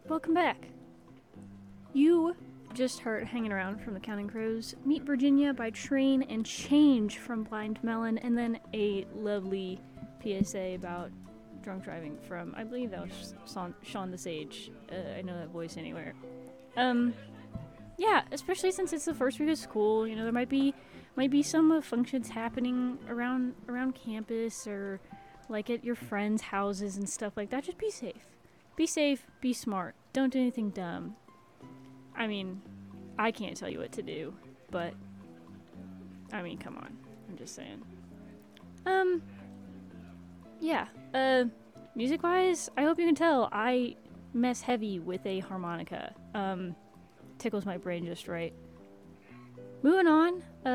Welcome back. You just heard Hanging Around from the Counting Crows, Meet Virginia by Train, and Change from Blind Melon, and then a lovely PSA about drunk driving from, I believe that was Sean the Sage. I know that voice anywhere. Yeah, especially since it's the first week of school, there might be some functions happening around campus or like at your friends' houses and stuff like that. Just be safe. Be safe, be smart. Don't do anything dumb. I mean, I can't tell you what to do, but I mean, come on. I'm just saying. Yeah. Music-wise, I hope you can tell I mess heavy with a harmonica. Tickles my brain just right. Moving on,